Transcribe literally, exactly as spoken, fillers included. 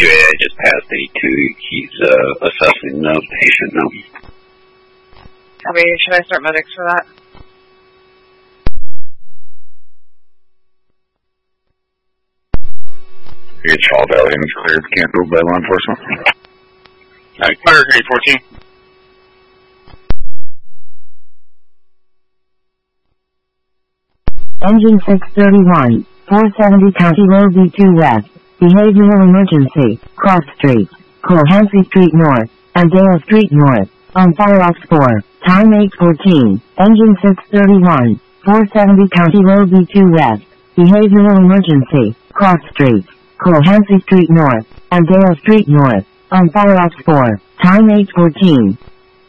W A I just passed eight two. He's uh, assessing the patient now. Copy. Should I start medics for that? Shaw Valley is cleared, canceled by law enforcement. Alright, fire grade fourteen. Engine six thirty-one, four seventy County Road V two West, behavioral emergency, Cross Street, Cohansey Street North, and Dale Street North, on fire ops four, time eight fourteen, engine six thirty-one, four seventy County Road V two West, behavioral emergency, Cross Street, Cohansey Street North, and Dale Street North, on fire ops four, time eight fourteen.